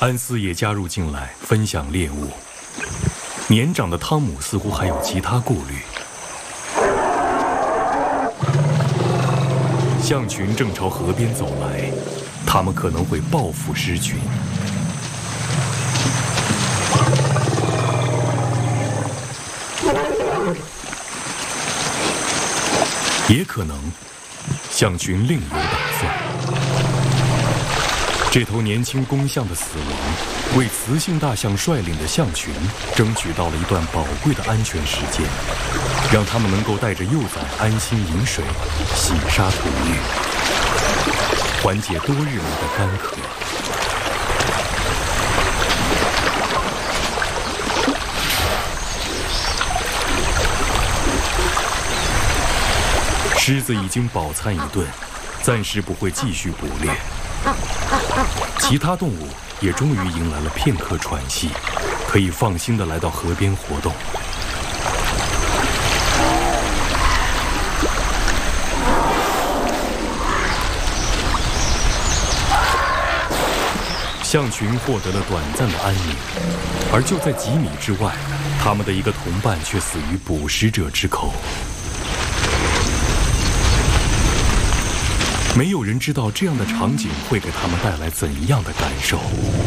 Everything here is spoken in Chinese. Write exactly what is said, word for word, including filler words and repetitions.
安斯也加入进来，分享猎物。年长的汤姆似乎还有其他顾虑。象群正朝河边走来，他们可能会报复狮群。也可能，象群另有打算。这头年轻公象的死亡，为雌性大象率领的象群争取到了一段宝贵的安全时间，让他们能够带着幼崽安心饮水，洗沙吐浴，缓解多日来的干渴。狮子已经饱餐一顿，暂时不会继续捕猎。其他动物也终于迎来了片刻喘息，可以放心地来到河边活动。象群获得了短暂的安宁，而就在几米之外，他们的一个同伴却死于捕食者之口。没有人知道这样的场景会给他们带来怎样的感受。